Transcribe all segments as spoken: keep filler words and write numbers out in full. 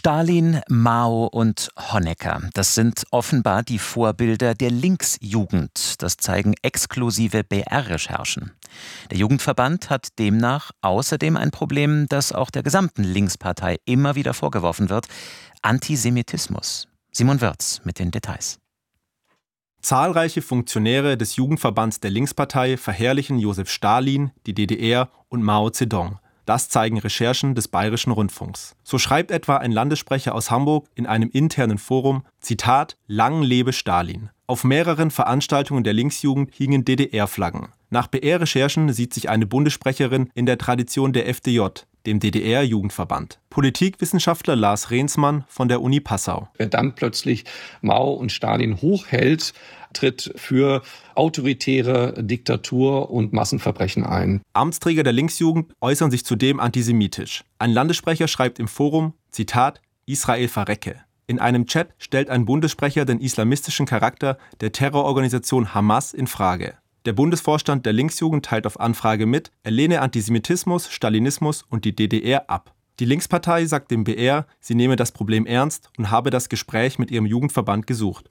Stalin, Mao und Honecker, das sind offenbar die Vorbilder der Linksjugend. Das zeigen exklusive B R-Recherchen. Der Jugendverband hat demnach außerdem ein Problem, das auch der gesamten Linkspartei immer wieder vorgeworfen wird: Antisemitismus. Simon Wirz mit den Details. Zahlreiche Funktionäre des Jugendverbands der Linkspartei verherrlichen Josef Stalin, die D D R und Mao Zedong. Das zeigen Recherchen des Bayerischen Rundfunks. So schreibt etwa ein Landessprecher aus Hamburg in einem internen Forum, Zitat, »Lang lebe Stalin«. Auf mehreren Veranstaltungen der Linksjugend hingen D D R-Flaggen. Nach B R-Recherchen sieht sich eine Bundessprecherin in der Tradition der F D J, dem D D R-Jugendverband. Politikwissenschaftler Lars Rehnsmann von der Uni Passau. Wer dann plötzlich Mao und Stalin hochhält, tritt für autoritäre Diktatur und Massenverbrechen ein. Amtsträger der Linksjugend äußern sich zudem antisemitisch. Ein Landessprecher schreibt im Forum, Zitat, Israel verrecke. In einem Chat stellt ein Bundessprecher den islamistischen Charakter der Terrororganisation Hamas in Frage. Der Bundesvorstand der Linksjugend teilt auf Anfrage mit, er lehne Antisemitismus, Stalinismus und die D D R ab. Die Linkspartei sagt dem B R, sie nehme das Problem ernst und habe das Gespräch mit ihrem Jugendverband gesucht.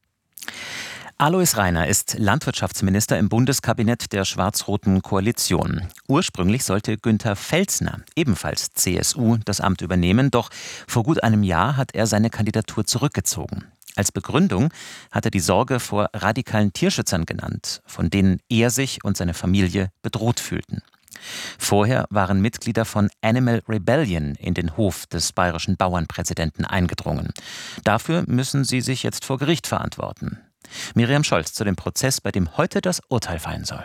Alois Rainer ist Landwirtschaftsminister im Bundeskabinett der schwarz-roten Koalition. Ursprünglich sollte Günther Felsner, ebenfalls C S U, das Amt übernehmen, doch vor gut einem Jahr hat er seine Kandidatur zurückgezogen. Als Begründung hat er die Sorge vor radikalen Tierschützern genannt, von denen er sich und seine Familie bedroht fühlten. Vorher waren Mitglieder von Animal Rebellion in den Hof des bayerischen Bauernpräsidenten eingedrungen. Dafür müssen sie sich jetzt vor Gericht verantworten. Miriam Scholz zu dem Prozess, bei dem heute das Urteil fallen soll.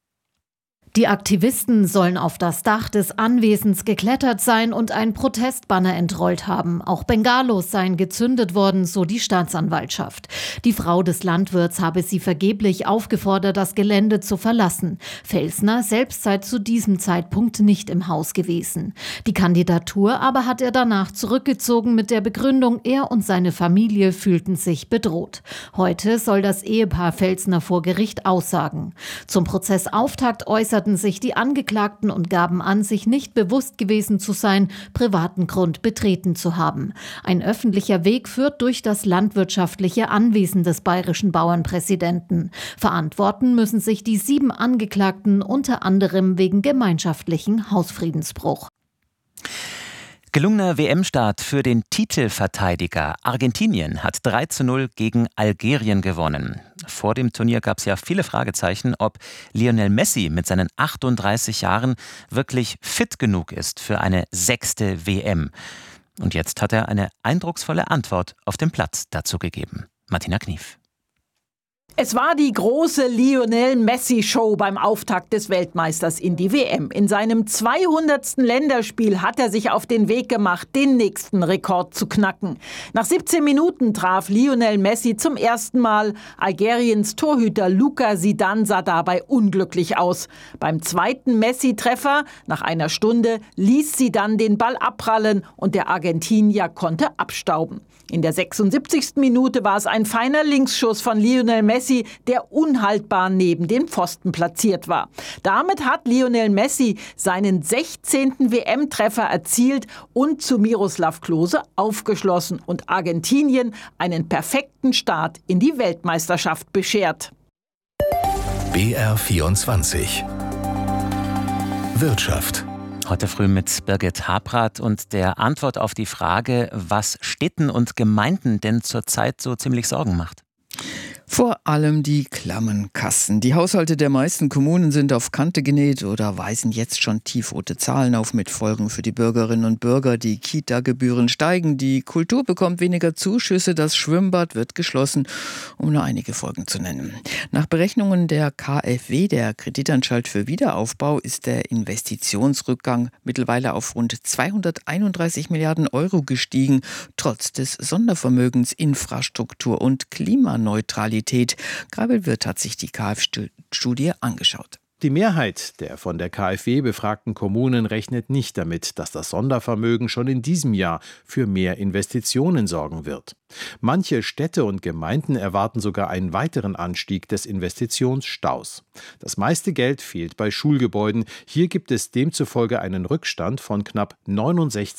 Die Aktivisten sollen auf das Dach des Anwesens geklettert sein und ein Protestbanner entrollt haben. Auch Bengalos seien gezündet worden, so die Staatsanwaltschaft. Die Frau des Landwirts habe sie vergeblich aufgefordert, das Gelände zu verlassen. Felsner selbst sei zu diesem Zeitpunkt nicht im Haus gewesen. Die Kandidatur aber hat er danach zurückgezogen mit der Begründung, er und seine Familie fühlten sich bedroht. Heute soll das Ehepaar Felsner vor Gericht aussagen. Zum Prozessauftakt äußert sich die Angeklagten und gaben an, sich nicht bewusst gewesen zu sein, privaten Grund betreten zu haben. Ein öffentlicher Weg führt durch das landwirtschaftliche Anwesen des bayerischen Bauernpräsidenten. Verantworten müssen sich die sieben Angeklagten unter anderem wegen gemeinschaftlichen Hausfriedensbruch. Gelungener W M-Start für den Titelverteidiger. Argentinien hat drei zu null gegen Algerien gewonnen. Vor dem Turnier gab es ja viele Fragezeichen, ob Lionel Messi mit seinen achtunddreißig Jahren wirklich fit genug ist für eine sechste W M. Und jetzt hat er eine eindrucksvolle Antwort auf dem Platz dazu gegeben. Martina Knief. Es war die große Lionel-Messi-Show beim Auftakt des Weltmeisters in die W M. In seinem zweihundertsten Länderspiel hat er sich auf den Weg gemacht, den nächsten Rekord zu knacken. Nach siebzehn Minuten traf Lionel Messi zum ersten Mal. Algeriens Torhüter Luka Zidane sah dabei unglücklich aus. Beim zweiten Messi-Treffer, nach einer Stunde, ließ Zidane den Ball abprallen und der Argentinier konnte abstauben. In der sechsundsiebzigsten Minute war es ein feiner Linksschuss von Lionel Messi, der unhaltbar neben dem Pfosten platziert war. Damit hat Lionel Messi seinen sechzehnten W M-Treffer erzielt und zu Miroslav Klose aufgeschlossen und Argentinien einen perfekten Start in die Weltmeisterschaft beschert. B R vierundzwanzig Wirtschaft. Heute früh mit Birgit Habrath und der Antwort auf die Frage, was Städten und Gemeinden denn zurzeit so ziemlich Sorgen macht. Vor allem die klammen Kassen. Die Haushalte der meisten Kommunen sind auf Kante genäht oder weisen jetzt schon tiefrote Zahlen auf mit Folgen für die Bürgerinnen und Bürger. Die Kita-Gebühren steigen, die Kultur bekommt weniger Zuschüsse, das Schwimmbad wird geschlossen, um nur einige Folgen zu nennen. Nach Berechnungen der K f W, der Kreditanstalt für Wiederaufbau, ist der Investitionsrückgang mittlerweile auf rund zweihunderteinunddreißig Milliarden Euro gestiegen, trotz des Sondervermögens Infrastruktur und Klimaneutralität. Gabriel Wirth hat sich die K f-Studie angeschaut. Die Mehrheit der von der K f W befragten Kommunen rechnet nicht damit, dass das Sondervermögen schon in diesem Jahr für mehr Investitionen sorgen wird. Manche Städte und Gemeinden erwarten sogar einen weiteren Anstieg des Investitionsstaus. Das meiste Geld fehlt bei Schulgebäuden. Hier gibt es demzufolge einen Rückstand von knapp neunundsechzig